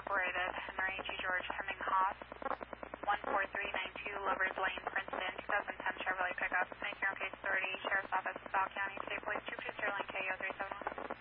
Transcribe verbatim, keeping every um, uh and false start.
Incorporated, Henry G. George Hemming Haas, one four three nine two Lovers Lane, Princeton, twenty ten Chevrolet pickup. Thank you, on case authority, Sheriff's Office, Bell County, State Police, two two Sterling K O three seven one.